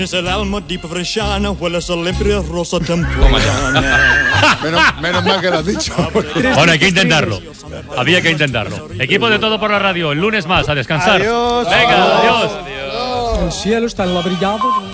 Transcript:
Es el alma deep bresciana, huele a limpia rosa temprana. Menos mal que lo has dicho. Bueno, hay que intentarlo. Había que intentarlo. Equipo de Todo por la Radio, el lunes más, a descansar. Adiós. Venga, adiós. El cielo está enlabrillado.